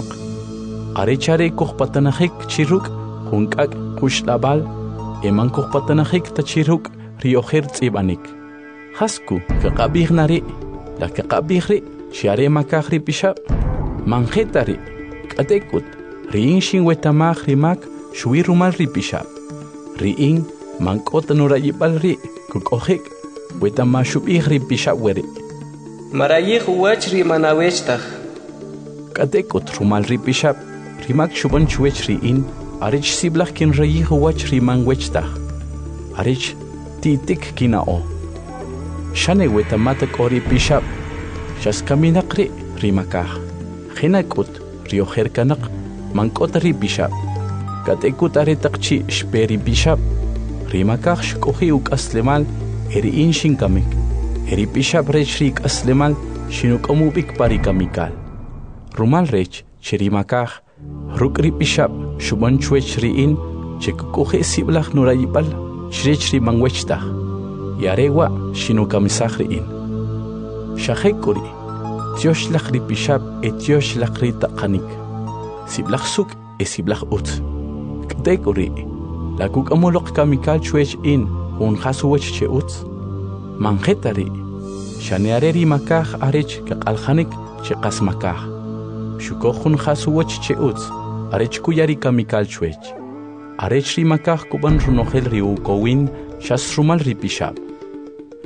Arechare kuhpatanahik chiruk, hunkak kushlabal, eman kuhpatanahik tachiruk ri oher tsibanik. Hasku kakabih nari, la kakabih ri, shiare makah ri bishab, manjetari, katekut, riin shin wetamah rimak, shui rumal ri bishab, riin mankot nurayibal ri, kukohik, wetamah shubih ri bishab weri. Marayih uwach ri manaweshtah. Katekut rumal ri bishab, rimak shuban chuwech riin, arich siblach kin rayih uwach ri manwechtah, arich titik kinao. Shane wetamata kori bishab, shas kaminakri rimakah, hinakut rioher kanak, mankot ri bishab, katekut aretakchi shperi bishab, rimakah shkohi uk aslemal, eri inshin kamik, eri bishab rech rik aslemal, shinuk omubik pari kamikal. Rumal rech, cherimakah, rukri bishab, shuban chwech riin, chekukohe siblach nurayibal, shrech ri mangwechtah. Yarewa shinu kamisahriin. Shahekuri, tiosh lakri bishab tiosh lakri taqanik. Siblach suk siblach ut. Kdekuri, lakuk amulok kamikal chwech in, un hasuwech che ut. Manjetari, shaneareri makah arech kakalhanik che kas makah. Shukohun hasuwech che ut, arech kuyari kamikal chwech. Arech ri makah kuban runohel riu kowin, shas rumal ri bishab.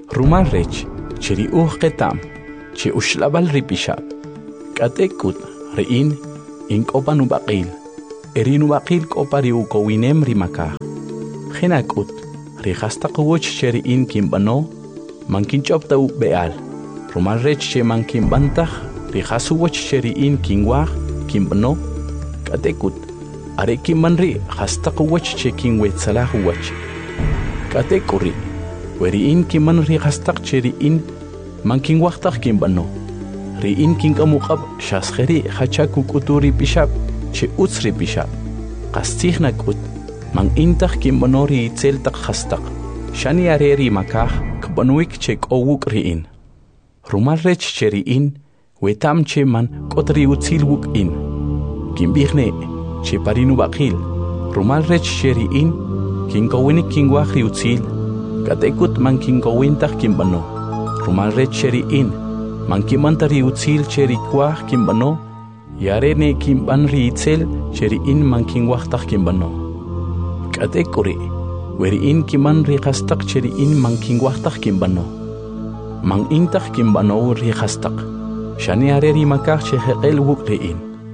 Rumal rech, cheri ketam, che ushlabal ripishab. Katekut, rein, inkopa nubakil. Erinubakil kopa riukowinem rimaka. Genakut, rihastaqwoch cheri in kimbano, mankinchopta beal. Rumal rech che mankimbantah, rihasuwoch cheri in kingwah, kimbano. Katekut, are kimbanri hastaqwoch che kingwetsalahuwach. Katekuri, weri in kimanri hastaq cheri in, mankinwahtah kimbano. Ri in kinkamukab shaskheri hachakukuturi pishab. Che utsri bishab, qastigna kut, man intach kimbanori itzeltak hastak, shani areri makah, kbanuik che kowuk riin. Rumal rech che riin, wetam che man kotri utzil wuk in. Kimbigne, che parinu bakil, rumal rech che riin, kinkowinik kingwahri utzil, katekut man kinkowintach kimbano. Rumal rech che riin, man kimantari utzil che rikwah kimbano. Yarene kimban riitzel cheri in man kingwahtach kimbano. Katekuri, weri in kiman rihastak cheri in man kingwahtach kimbano. Man intach kimbano rihastak. Shani areri makach che heqel wuk riin.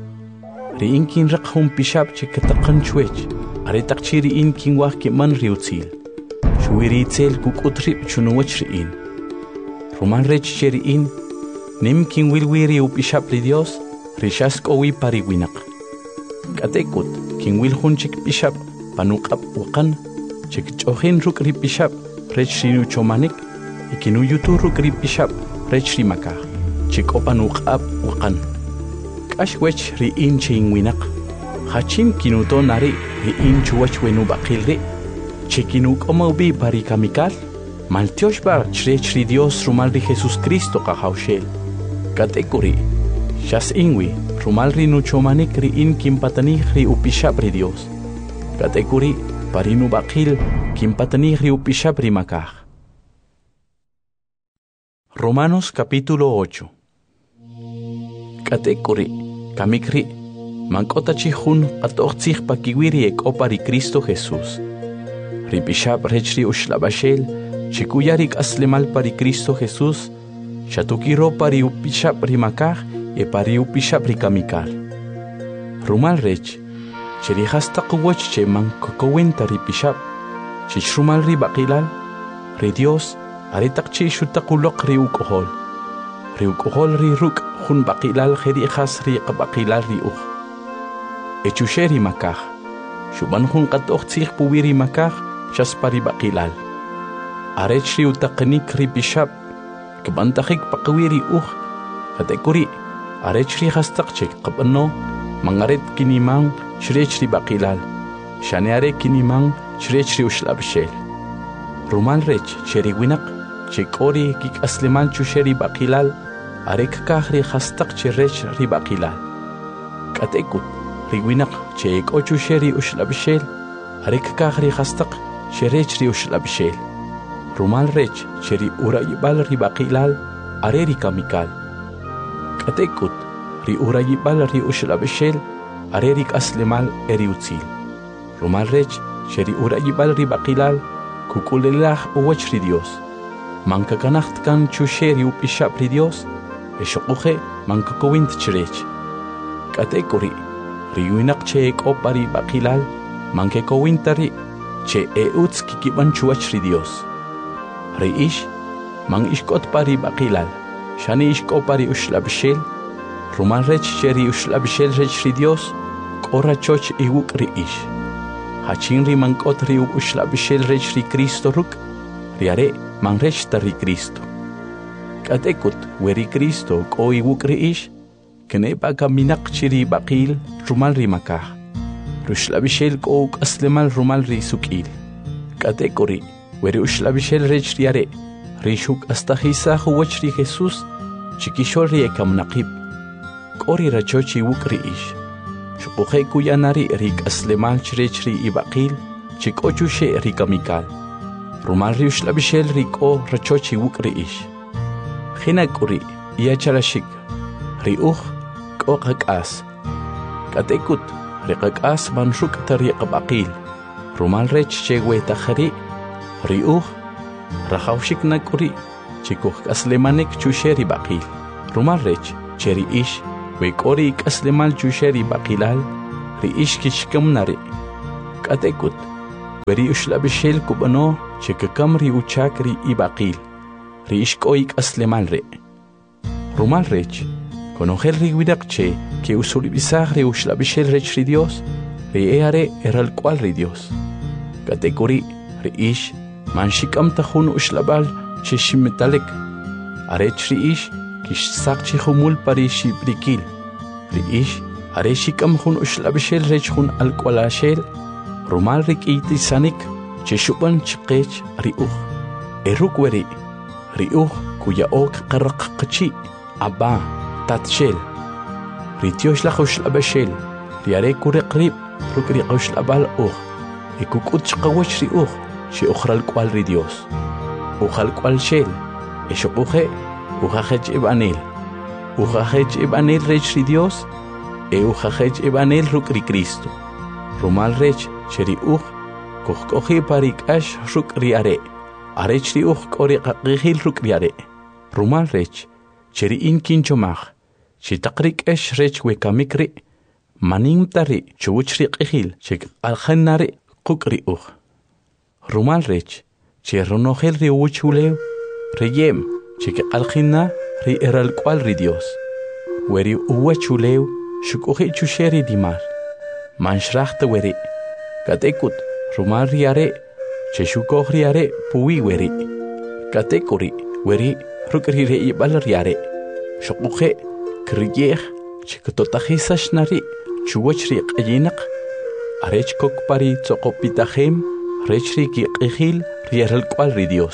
Riin kin rakhum pishab che katakan chwech. Aretak cheri in kingwah kiman riutzil. Shwiri itzel kukutrip chunuwach riin. Rumal rech cheri in, nim kin wilwiri upishab ri Dios. Rishas kowi pariwinak. Katekut, kin wil hunchik pishab, panukap wakan, chik chohin rukri pishab, rechri chomanik, ikinu yutu rukri pishab, rechri makah, chik opanukap wakan. Kashwech riin chin winak. Hachin kinuto nari riin chuwach wenu bakilri, chikinuk omaubi parikamikal, maltiosh bar chrechri Dios rumal ri Jesus Cristo kahaushel. Katekuri. Shas ingwi, rumal ri nuchomanik ri in kimpatanih ri upishab ri Dios. Katekuri, parinu bakil, kimpatanih ri upishab ri makah. Romanos capítulo 8. Katekuri, kamikri, mankota chihun atochich pakiwiri ek opari Cristo Jesús. Ri pishab rechri ushlabashel, chikuyarik aslemal pari Cristo Jesús, shatukiro pari upishab ri makah, e pariu pishab rikamikal. Rumal rech, cheri hastaqwoch che man kokowenta ri pishab, chishrumal ri bakilal, ri Dios, aretak che shutakulok ri ukohol. Ri ukohol ri ruk hun bakilal kheri khas ri bakilal ri ukh. Echusheri makah, shuban hun qatoch tsih puwiri makah, shas pari bakilal. Arech ri utaqnik ri pishab, kbantakhik pakwiri ukh, katekuri, arechri hastaqchik qabano mangaret kinimang shrechri bakilal shaneare kinimang shrechri ushlabshel rumal rech cheri winak chekori kik asliman chusheri bakilal arek kahri hastaq cherech ri bakilal katekut ri winak chek ochusheri ushlabshel arek kahri hastaq sherechri ushlabshel rumal rech cheri urayibal ri bakilal areri kamikal Katekut, ri urayibal ri ushlabshel, arerik aslemal eri utzil. Rumal rech, sheri urayibal ri bakilal, kukulelah uwach ri Dios. Mankakanacht kan chusheri upishab ri Dios, eshokuhe mankakowint chrech. Katekuri, ri winak che ek opari bakilal, mankekowintari, che eutz kikiban chuwach ri Dios. Ri ish, mang ishkot pari bakilal. Shani ishkopari ushlabshel, rumal rech cheri ushlabshel rech ri Dios, kora choch iwuk ri ish. Hachin ri mankot ri ushlabshel rech ri Cristo ruk, riare man rech ta ri Cristo. Katekut weri Cristo ko iwuk ri ish, kene kaminak chiri bakil rumal ri makah. Rushlabshel ko aslemal rumal ri sukil. Katekuri weri ushlabshel rech riare, Rishuk astahisa huwachri Jesus, chikishori ekamnaqib. Kori rachochi wukri ish. Shukuhe kuyanari rik aslemal chirechri ibaqil, chikochushe rikamikal. Rumal riushlabishel riko rachochi wukri ish. Hinakuri, iacharashik. Riuch, kokakas. Katekut, rikakas manshuk tariqabaqil. Rumal rech chegwe tahari. Riuch, rajawshik nakuri chikuj kaslemanek chusheri baqil rumal rech cheri ish wekori kaslemal chusheri baqilal ri ish kishkam nari katekut weri ushlabishel kubano chikakam ri uchak ri ibaqil ri ish koi kaslemal re rumal rech conogel ri widakche que usulibisag ri ushlabishel rech ri Dios ri eare eral cual ri Dios katekuri ri ish manshikam tajun ushlabal chishimitalek arech ri ish kish sakchi humul pari shibrikil ri ish areshikam hun ushlabishel rech hun alqualashel rumal rik itisanik chishuban chiqech ri erukweri ri kuya ok qaraqachi aba tatshel ri tiosh la ushlabashel ri are kuriqrib rukri ushlabal ikukut chqawach ri shi ukhral kwal ri Dios ukhal kwal shel eshuquje ukhajej ibanel rech ri Dios ukhajej ibanel rukri Cristo rumal rech cheri kuhkohi parikash rukri are arech ri kori qaqihil rukri are rumal rech cheri inkinchomach chitaqrik esh rech wekamikri manimtari chuchri qihil chik alkhanari qukri rumal rech che ronogel ri uchulew reyem chik alkhina ri eral cual ri Dios weri uwachulew shukuhi chusheri dimar manshracht weri katekut rumal ri are che shukog ri are puwi weri katekuri weri rukri re ibal ri are shukuhe kriyeh chik totahisash nari chuwachri qayinak arech kokpari tsoqopitahem rechri ki qihil rieral cual ri Dios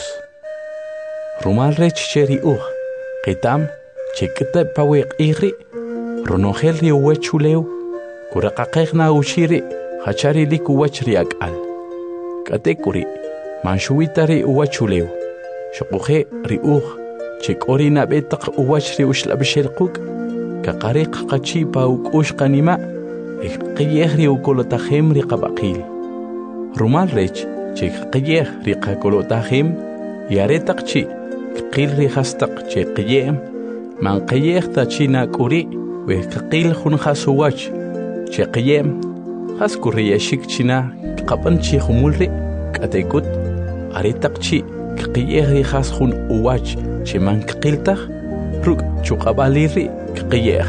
rumal rech cheri qitam chikta paweq igri ronogel ri uwachulew kuraqaqeqna ushiri hachari likuwachri akal katekuri manshuitari uwachulew shuquje ri chikori nabetaq uwachri ushlabishel quk kaqariq qachi paukush qanima qiyeh ri ukolotahem ri qabaqil rumal rech chik qiyeh ri qakolotahem yaretaq chi qil ri hastaq chi qiyem man qiyeh ta china kuri we qil khun khasuwach chi qiyem khas kuriyashik china qapan chi khumulri katekut aretaq chi qiyeh ri khas khun uwach chi man qiltaq ruk chuqabaliri qiyeh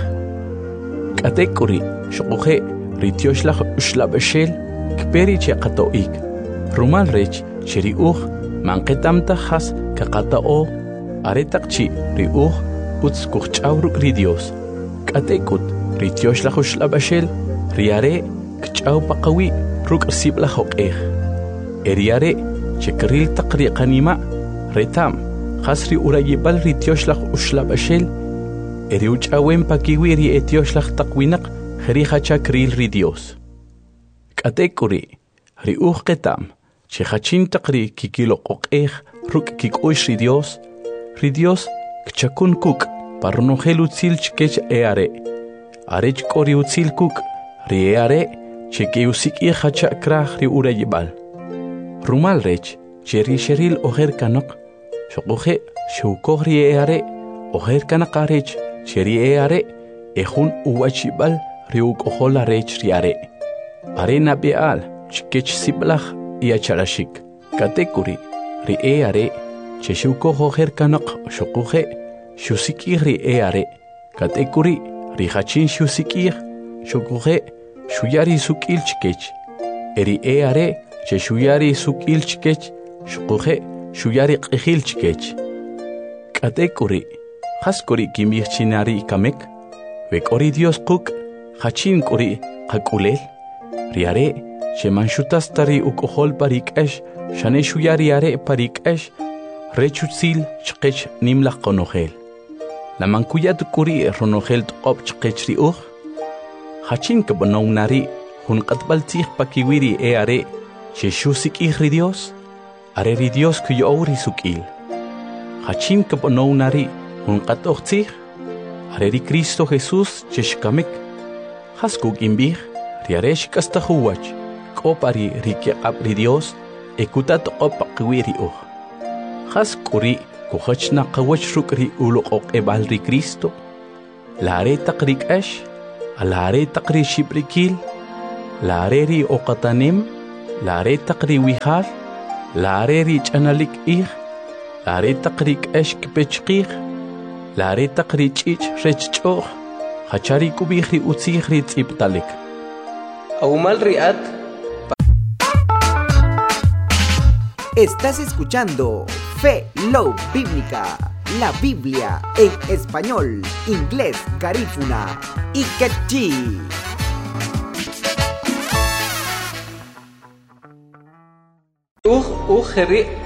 katekuri shuquje ri tioshlah ushlabashel kperi che qatoik rumal rech cheri man qitamta khas kaqatao aretaq chi ri uts kuchawruk ri Dios katekut ri tioshlah ushlabashel ri are kchaw paqawi ruk sibla hoqeh eriare chekril taqri qanima retam khasri urayibal ri tioshlah ushlabashel eri uchawem pakiwi ri etioshlah taqwinaq khri khachakril ri Dios katekuri ri qetam che khachin taqri kikilo qoqeh ruk kikosh ri Dios kchakun kuk parnogel utzil chkech eare arech kori utzil kuk ri eare cheke usiki khachakrah ri urayibal rumal rech cheri sheril oher kanaq shoqoje shukogri eare oher kanaq arech cheri eare ejun uwachibal ri ukohola rech ri are nabial chkech siblach iacharashik katekuri ri eare cheshuko hoher kanaq shoqoje shusiki ri eare katekuri ri hachin shusiki shoqoje shuyari sukil chkech eri eare cheshuyari sukil chkech shoqoje shuyari qihil chkech katekuri haskuri kimich chinari kamek vekori Dios quk hachin kuri qakulel riare shemanshutas tari ukohol parikesh shane shuyari are parikesh rechutzil chqech nimlaq qonogel la mankuyat kuri ronogel tqop chqech ri hachin kabnownari hun qatbaltih pakiwiri are sheshusik ri Dios are ri Dios kuyori sukil hachin kabnownari hun qatochtih are ri Cristo Jesus cheshkamek haskuk imbih riaresh kastahuwach kopari rikiqab ri Dios ekutat qop pakiwiri Has kuri kuhach na kawach rukri uloqoq ebal ri Cristo. Lare taqrik ash, alare taqri shibrikil, lare ri oqatanim, lare taqri wihal, lare ri chanalik ih, lare taqrik ash kpechqih, lare taqri chich rechchoh, hachari kubihri utzihri tziptalik. Aumal riat. Estás escuchando Fe Love Bíblica, la Biblia en español, inglés, garífuna y quechí. Heri